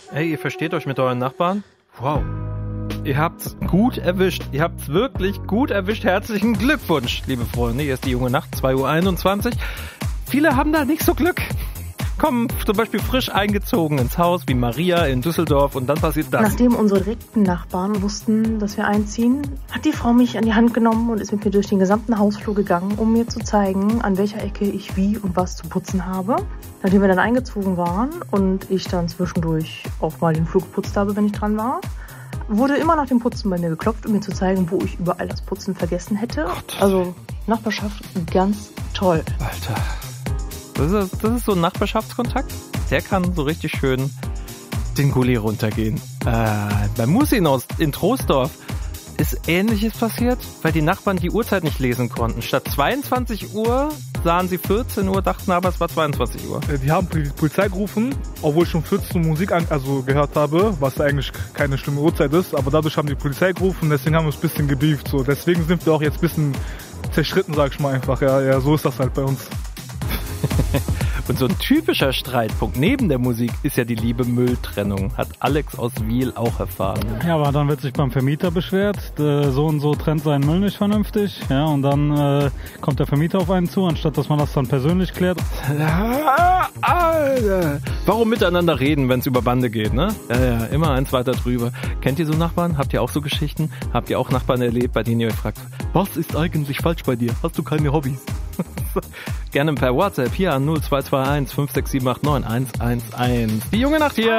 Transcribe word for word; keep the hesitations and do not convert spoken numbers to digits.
Hey, ihr versteht euch mit euren Nachbarn? Wow. Ihr habt's gut erwischt. Ihr habt's wirklich gut erwischt. Herzlichen Glückwunsch, liebe Freunde. Hier ist die junge Nacht, zwei Uhr einundzwanzig. Viele haben da nicht so Glück. Kommen zum Beispiel frisch eingezogen ins Haus, wie Maria in Düsseldorf, und dann passiert das. Nachdem unsere direkten Nachbarn wussten, dass wir einziehen, hat die Frau mich an die Hand genommen und ist mit mir durch den gesamten Hausflur gegangen, um mir zu zeigen, an welcher Ecke ich wie und was zu putzen habe. Nachdem wir dann eingezogen waren und ich dann zwischendurch auch mal den Flur geputzt habe, wenn ich dran war, wurde immer nach dem Putzen bei mir geklopft, um mir zu zeigen, wo ich überall das Putzen vergessen hätte. Gott. Also Nachbarschaft ganz toll. Alter. Das ist, das ist so ein Nachbarschaftskontakt. Der kann so richtig schön den Gully runtergehen. Äh, bei Musin aus in Troisdorf ist Ähnliches passiert, weil die Nachbarn die Uhrzeit nicht lesen konnten. Statt zweiundzwanzig Uhr sahen sie vierzehn Uhr, dachten aber, es war zweiundzwanzig Uhr. Die haben die Polizei gerufen, obwohl ich schon vierzehn Uhr Musik an, also gehört habe, was eigentlich keine schlimme Uhrzeit ist. Aber dadurch haben die Polizei gerufen, deswegen haben wir uns ein bisschen gebieft. So. Deswegen sind wir auch jetzt ein bisschen zerschritten, sag ich mal einfach. Ja, ja, so ist das halt bei uns. Und so ein typischer Streitpunkt neben der Musik ist ja die liebe Mülltrennung. Hat Alex aus Wiel auch erfahren. Ja, aber dann wird sich beim Vermieter beschwert, so und so trennt seinen Müll nicht vernünftig. Ja, und dann äh, kommt der Vermieter auf einen zu, anstatt dass man das dann persönlich klärt. Ja, Alter. Warum miteinander reden, wenn es über Bande geht, ne? Ja, ja, immer eins weiter drüber. Kennt ihr so Nachbarn? Habt ihr auch so Geschichten? Habt ihr auch Nachbarn erlebt, bei denen ihr euch fragt, was ist eigentlich falsch bei dir? Hast du keine Hobbys? Gerne per WhatsApp hier an null zwei zwei eins fünf sechs sieben acht neun eins eins eins. Die junge Nacht hier.